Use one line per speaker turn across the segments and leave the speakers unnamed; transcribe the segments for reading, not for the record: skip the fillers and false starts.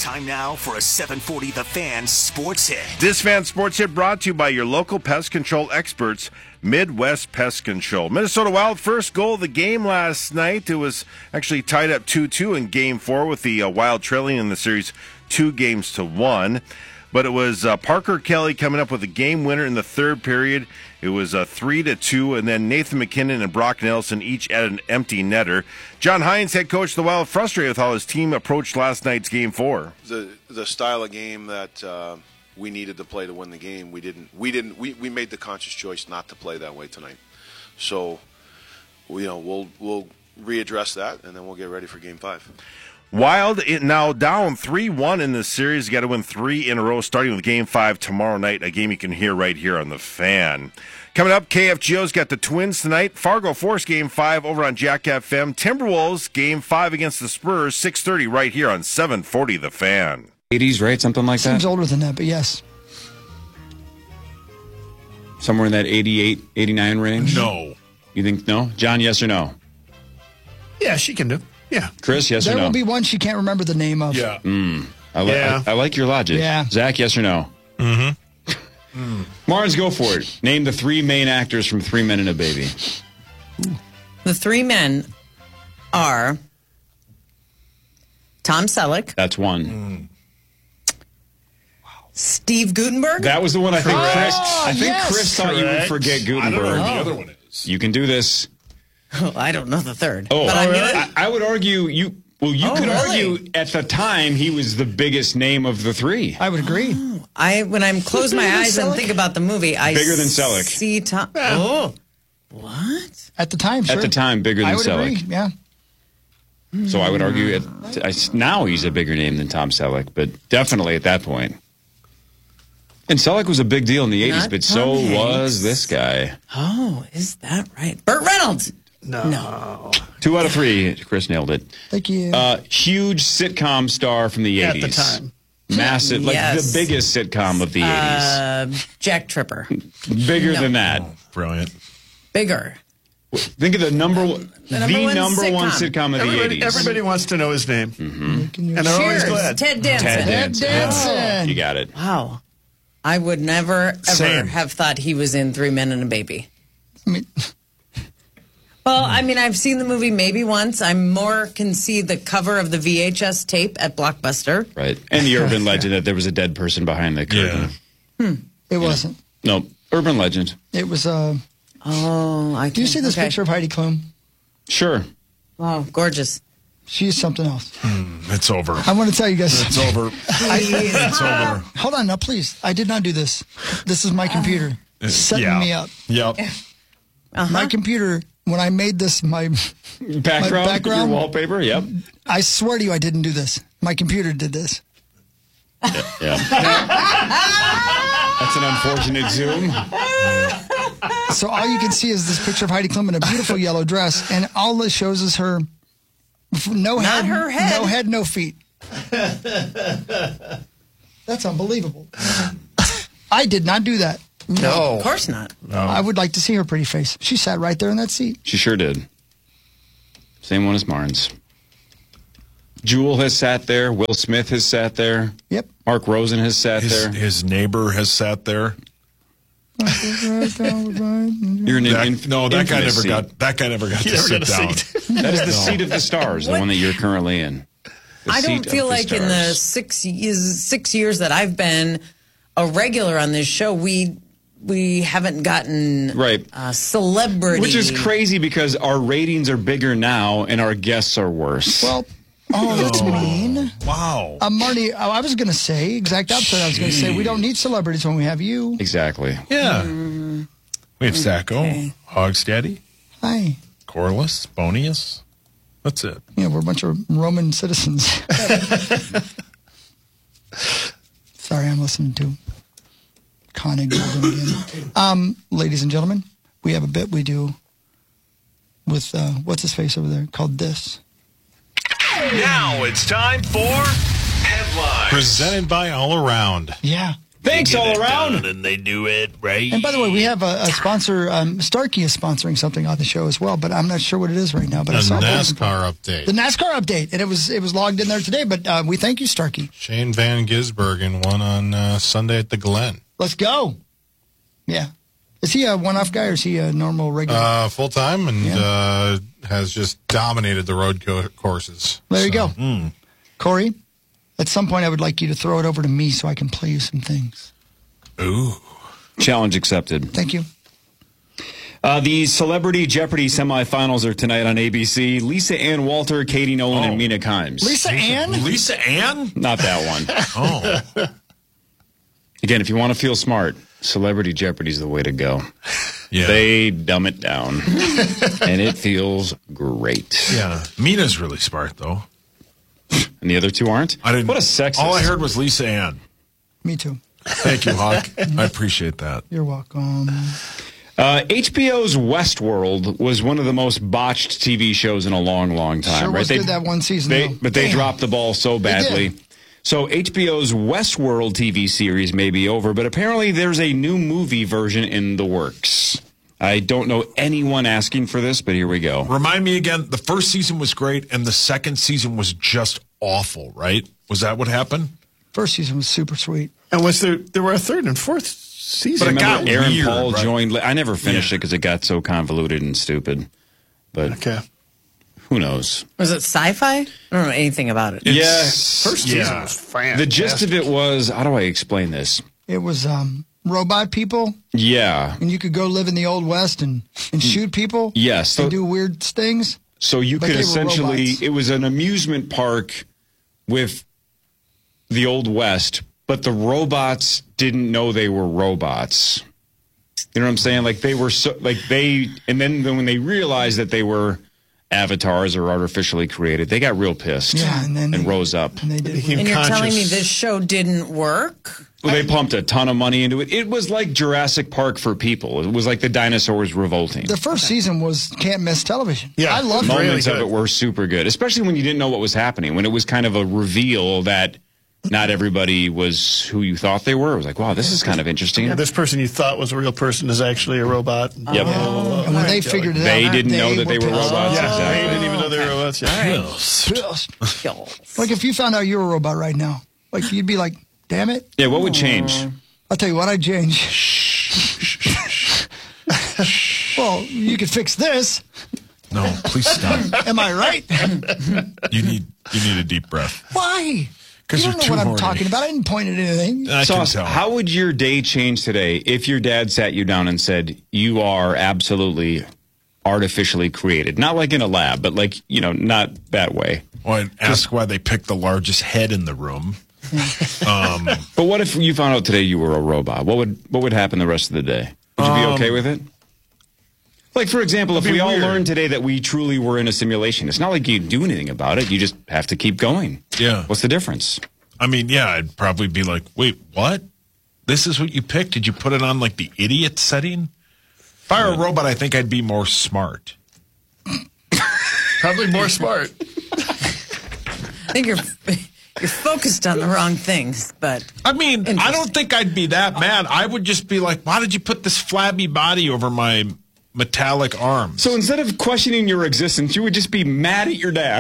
Time now for a 740 The Fan Sports Hit.
This Fan Sports Hit brought to you by your local pest control experts, Midwest Pest Control. Minnesota Wild first goal of the game last night. It was actually tied up 2-2 in Game 4 with the Wild trailing in the series 2-1. But it was Parker Kelly coming up with a game winner in the third period. It was 3-2, and then Nathan McKinnon and Brock Nelson each at an empty netter. John Hines, head coach of the Wild, frustrated with how his team approached last night's Game 4.
The style of game that we needed to play to win the game, we made the conscious choice not to play that way tonight. So, we'll readdress that, and then we'll get ready for Game 5.
Wild now down 3-1 in this series. You got to win 3 in a row, starting with Game 5 tomorrow night, a game you can hear right here on The Fan. Coming up, KFGO's got the Twins tonight. Fargo Force Game 5 over on Jack FM. Timberwolves Game 5 against the Spurs, 6:30 right here on 740 The Fan.
80s, right? Something like that?
Seems older than that, but yes.
Somewhere in that 88, 89 range?
No.
You think no? John, yes or no?
Yeah, she can do. Yeah.
Chris, yes or no?
There will be one she can't remember the name of.
Yeah.
I like your logic.
Yeah.
Zach, yes or no? Mm-hmm. Marnes, go for it. Name the 3 main actors from 3 Men and a Baby.
The 3 men are Tom Selleck.
That's one.
Steve Guttenberg.
That was the one I think Chris.
yes.
Chris thought you would forget
I don't know
Gutenberg.
who the other one is.
You can do this.
Oh, I don't know the third.
Oh,
but
I would argue you. Well, you could
really?
argue at the time he was the biggest name of the 3.
I would agree.
When I close my eyes and think about the movie, I
Bigger than Selleck.
see Tom. Oh, what?
At the time, sure.
At the time, bigger than
I would
Selleck.
agree, yeah.
So I would argue now he's a bigger name than Tom Selleck, but definitely at that point. And Selleck was a big deal in the 80s,
Not
but
Tom
so
Hanks.
was this guy.
Oh, is that right? Burt Reynolds.
No.
2 out of 3. Chris nailed it.
Thank you.
Huge sitcom star from the 80s.
At the time.
Massive, like
Yes.
the biggest sitcom of the 80s.
Jack Tripper.
Bigger than that.
Brilliant.
Bigger.
Think of the number one
sitcom.
sitcom of the 80s.
Everybody wants to know his name.
Mm-hmm.
And they're always
Cheers.
glad.
Ted Danson.
Ted Danson.
Danson.
You got it.
Wow. I would never, ever
Same.
have thought he was in 3 Men and a Baby.
I mean,
Well, I mean, I've seen the movie maybe once. I more can see the cover of the VHS tape at Blockbuster.
Right. And the urban legend that there was a dead person behind the curtain.
it wasn't.
No, urban legend.
It was,
Oh, I
do you see this picture of Heidi Klum?
Sure.
Wow, gorgeous.
She's something else.
It's over.
I want to tell you guys.
It's over. It's over.
Hold on now, please. I did not do this. This is my computer setting me up.
Yep.
My computer, when I made this, my
Background? Your wallpaper? Yep.
I swear to you, I didn't do this. My computer did this.
Yeah. That's an unfortunate zoom.
So all you can see is this picture of Heidi Klum in a beautiful yellow dress, and all it shows is her no
Not
head,
her head.
no head, no feet. That's unbelievable. I did not do that.
No. Of course not.
I would like to see her pretty face. She sat right there in that seat.
She sure did. Same one as Marnes. Jewel has sat there. Will Smith has sat there.
Yep.
Mark Rosen has sat there.
His neighbor has sat there.
You're an
That guy
infamous
never got
seat.
to sit down.
That is the seat of the stars, the one that you're currently in. The
I don't
seat
feel
of the
like in the
stars.
6 years that I've been a regular on this show, we haven't gotten celebrity.
Which is crazy because our ratings are bigger now and our guests are worse.
Well, that's mean.
Wow.
Marty, I was going to say, exact opposite. I was going to say, we don't need celebrities when we have you.
Exactly.
Yeah. We have Sacco, Hogsteady,
Hi.
Corliss, Bonius. That's it.
Yeah, we're a bunch of Roman citizens. Sorry, I'm listening to Connie Golden again. Ladies and gentlemen, we have a bit we do with, what's his face over there, called This.
Now it's time for Headlines.
Presented by All Around.
Yeah.
Thanks
They get
all
it
around.
done and they do it right.
And by the way, we have a sponsor. Starkey is sponsoring something on the show as well, but I'm not sure what it is right now. But
a
I saw
NASCAR
the
update.
NASCAR update, and it was logged in there today. But we thank you, Starkey.
Shane Van Gisbergen won on Sunday at the Glen.
Let's go. Yeah. Is he a one-off guy or is he a normal regular?
Full time and has just dominated the road courses.
There you go. Corey, at some point I would like you to throw it over to me so I can play you some things.
Ooh.
Challenge accepted.
Thank you.
The Celebrity Jeopardy semifinals are tonight on ABC. Lisa Ann Walter, Katie Nolan, and Mina Kimes.
Lisa Ann?
Lisa Ann?
Not that one.
Oh.
Again, if you want to feel smart, Celebrity Jeopardy's the way to go.
Yeah.
They dumb it down, and it feels great.
Yeah. Mina's really smart, though.
And the other two aren't?
I didn't.
What a sexist.
All I heard was Lisa Ann.
Me too.
Thank you, Hawk. I appreciate that.
You're welcome.
HBO's Westworld was one of the most botched TV shows in a long, long time.
Sure
right?
was good that one season, though.
But they
Damn.
dropped the ball so badly.
did.
So HBO's Westworld TV series may be over, but apparently there's a new movie version in the works. I don't know anyone asking for this, but here we go.
Remind me again, the first season was great, and the second season was just awful, right? Was that what happened?
First season was super sweet.
And was there were a third and fourth season?
But it
Remember
got
Aaron
weird,
Paul
right?
joined. I never finished
Yeah.
it because it got so convoluted and stupid. But
Okay.
who knows?
Was it sci-fi? I don't know anything about it.
First season was fantastic.
The gist of it was, how do I explain this?
It was robot people,
Yeah.
and you could go live in the Old West and shoot people.
Yes.
And do weird things.
So you
But
could
they were
essentially,
robots.
it was an amusement park with the Old West, but the robots didn't know they were robots. You know what I'm saying? Like they were so, like they, and then when they realized that they were avatars or artificially created, they got real pissed.
Yeah, and then they-
rose up.
And they did.
Became
And you're telling me
conscious.
this show didn't work?
Well, they pumped a ton of money into it. It was like Jurassic Park for people. It was like the dinosaurs revolting.
The first season was can't miss television.
Yeah.
I loved it.
Moments
really
of
good.
it were super good, especially when you didn't know what was happening, when it was kind of a reveal that not everybody was who you thought they were. It was like, wow, this is kind of interesting.
This person you thought was a real person is actually a robot.
Yep.
And when they figured it out,
They didn't know that they were
pissed.
robots.
Yeah,
Exactly.
they didn't even know they were robots.
Pissed. Like if you found out you were a robot right now, like you'd be like, damn it.
Yeah, what would change?
I'll tell you what I'd change. Well, you could fix this.
No, please stop.
Am I right?
You need a deep breath.
Why?
'Cause
you
you're
don't know
too
what I'm
horny.
talking about. I didn't point at anything.
I can
Sauce,
tell.
how would your day change today if your dad sat you down and said, you are absolutely artificially created? Not like in a lab, but like, not that way.
Well, I'd ask why they picked the largest head in the room.
But what if you found out today you were a robot? What would happen the rest of the day? Would you be okay with it? Like, for example, if
It'd be
we all
weird.
learned today that we truly were in a simulation, it's not like you do anything about it. You just have to keep going.
Yeah.
What's the difference?
I mean, yeah, I'd probably be like, wait, what? This is what you picked? Did you put it on like the idiot setting? If I were a robot, I think I'd be more smart.
Probably more smart.
I think you're focused on the wrong things, but
I mean, I don't think I'd be that mad. I would just be like, why did you put this flabby body over my metallic arms?
So instead of questioning your existence, you would just be mad at your dad.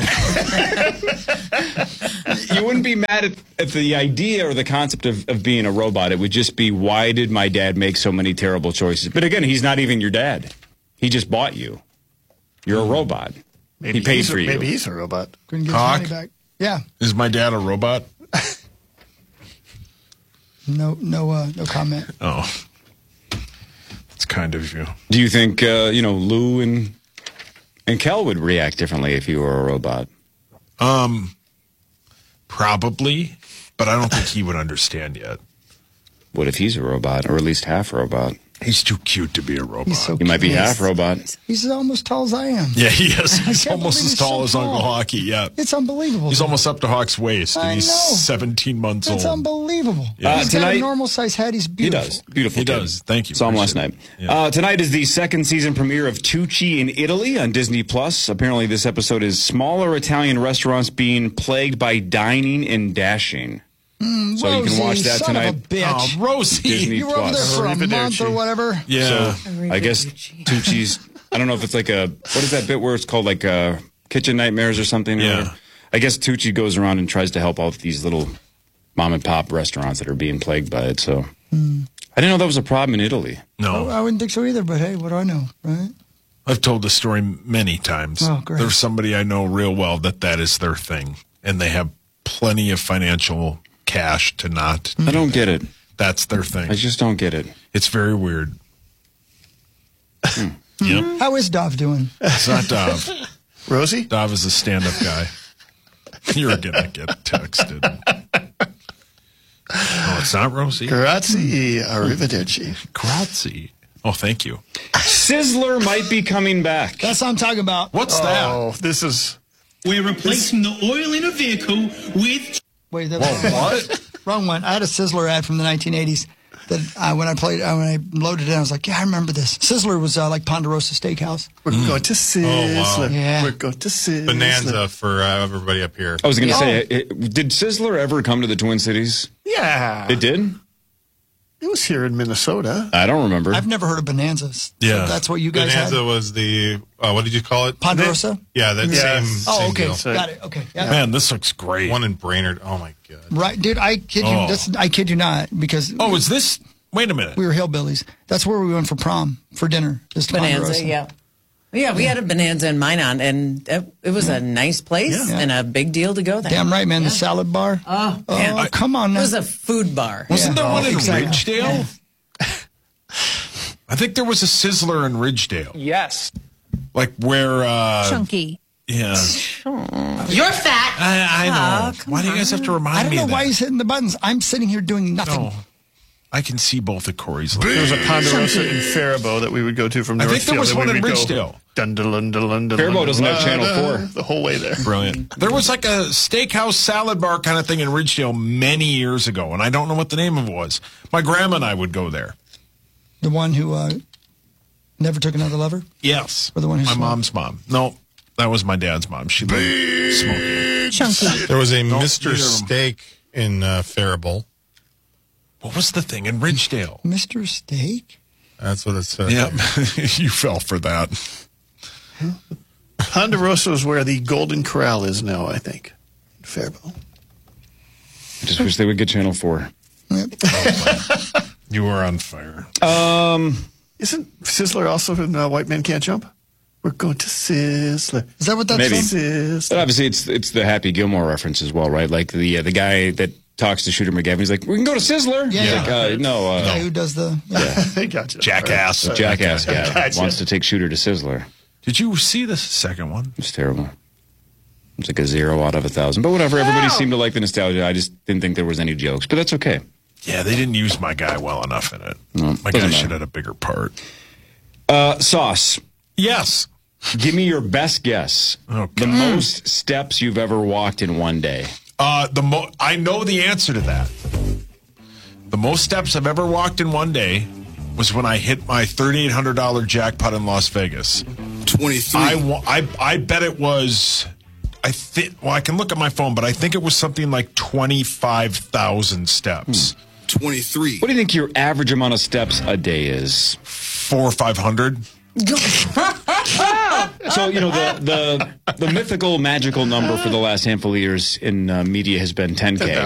You wouldn't be mad at the idea or the concept of being a robot. It would just be, why did my dad make so many terrible choices? But again, he's not even your dad. He just bought you. You're a robot.
Maybe
He paid
he's
for you.
Maybe he's a robot.
Couldn't get
Cock?
his money back. Yeah.
Is my dad a robot?
No comment.
Oh. That's kind of you.
Do you think, Lou and Kel would react differently if you were a robot?
Probably, but I don't think he would understand yet.
What if he's a robot, or at least half robot?
He's too cute to be a robot.
He's so
He might be
cute.
half robot.
He's almost tall as I am.
Yeah, he is. He's
can't
almost
believe
as
he's
tall
so
as
tall.
Uncle Hockey, yeah.
It's unbelievable.
He's almost up to Hawk's waist, and
I
he's
know.
17 months
It's
old.
unbelievable.
Yeah.
He's got
Tonight-
a normal size head. He's
He
beautiful.
does. Beautiful.
He
kid.
does. Thank you.
Saw him last
Appreciate
night.
it. Yeah.
Tonight is the second season premiere of Tucci in Italy on Disney Plus. Apparently, this episode is smaller Italian restaurants being plagued by dining and dashing. So you can watch that
son
tonight.
Of a bitch.
Oh, Rosie.
Disney
You were over there
Plus.
for a month
Arrivederci.
or whatever.
Yeah.
So I guess Tucci's. I don't know if it's like a what is that bit where it's called like Kitchen Nightmares or something.
Yeah.
Or, I guess Tucci goes around and tries to help out these little mom and pop restaurants that are being plagued by it. So I didn't know that was a problem in Italy.
No.
I wouldn't think so either, but hey, what do I know, right?
I've told the story many times.
Oh, great.
There's somebody I know real well that is their thing, and they have plenty of financial cash to not.
I don't get it.
That's their thing.
I just don't get it.
It's very weird. Yep.
How is Dov doing?
It's not Dov.
Rosie?
Dov is a stand-up guy. You're gonna get texted. Oh, it's not Rosie.
Grazie. Arrivederci.
Grazie. Oh, thank you.
Sizzler might be coming back.
That's what I'm talking about.
What's that?
Oh, this is...
We're replacing the oil in a vehicle with...
Wait, that's
What?
wrong one. I had a Sizzler ad from the 1980s that when I loaded it, I was like, yeah, I remember this. Sizzler was like Ponderosa Steakhouse.
We're going to Sizzler.
wow.
Yeah.
We're going to Sizzler.
Bonanza for everybody up here.
I was going to say, did Sizzler ever come to the Twin Cities?
Yeah.
It did?
It was here in Minnesota.
I don't remember.
I've never heard of Bonanzas.
Yeah.
So that's what you guys
Bonanza
had?
was the, what did you call it?
Ponderosa?
Yeah, that
Yes.
Oh,
same
okay.
deal.
Got it. Okay. Yeah.
Man, this looks great.
One in Brainerd. Oh, my God.
Right, dude, I kid you. I kid you not, because
Oh, is this? Wait a minute.
we were hillbillies. That's where we went for prom, for dinner. Is to
Bonanza,
Ponderosa.
yeah. Yeah, we had a Bonanza in Minot, and it was a nice place
Yeah.
and a big deal to go there.
Damn right, man. The salad bar.
Oh, man.
Come on
It
now.
was a food bar.
Wasn't
Yeah.
there one in
Exactly.
Ridgedale? I think there was a Sizzler in Ridgedale.
Yes.
Like where,
Chunky.
yeah.
You're fat.
I know.
come
Why do you guys have to remind
I don't
me
know
of
why
that?
he's hitting the buttons. I'm sitting here doing nothing.
No. I can see both of Corey's.
There was a Ponderosa in Faribault that we would go to from
I
Northfield.
think there was
and
one
we
in
would go
Ridgedale.
Faribault doesn't have Channel 4.
The whole way there.
Brilliant. There was like a steakhouse salad bar kind of thing in Ridgedale many years ago, and I don't know what the name of it was. My grandma and I would go there.
The one who never took another lover?
Yes.
Or the one who
my
smoked?
mom's mom. No, that was my dad's mom. She loved smoking.
Chunky.
There was a
No,
Mr.
neither of 'em.
Steak in Faribault.
What was the thing in Ridgedale?
Mr. Steak?
That's what it said.
Yep. You fell for that.
Ponderosa is where the Golden Corral is now, I think. Faribault.
I just wish they would get Channel 4.
You were on fire.
Isn't Sizzler also in White Man Can't Jump? We're going to Sizzler.
Is that what that's
Maybe.
from?
Sizzler.
But obviously, it's the Happy Gilmore reference as well, right? Like the guy that talks to Shooter McGavin. He's like, we can go to Sizzler.
Yeah.
He's like, no.
Yeah, who does the... Yeah.
I gotcha.
Jackass.
The jackass guy
Gotcha.
wants to take Shooter to Sizzler.
Did you see the second one?
It's terrible. It's like a 0 out of 1,000. But whatever. Everybody seemed to like the nostalgia. I just didn't think there was any jokes. But that's okay.
Yeah, they didn't use my guy well enough in it.
No,
My
doesn't
guy
matter.
should have had a bigger part.
Sauce.
Yes.
Give me your best guess.
Okay.
The most steps you've ever walked in one day.
I know the answer to that. The most steps I've ever walked in one day was when I hit my $3,800 jackpot in Las Vegas.
23.
I bet it was. I can look at my phone, but I think it was something like 25,000 steps.
23.
What do you think your average amount of steps a day is?
400 or 500.
So, the mythical, magical number for the last handful of years in media has been 10K.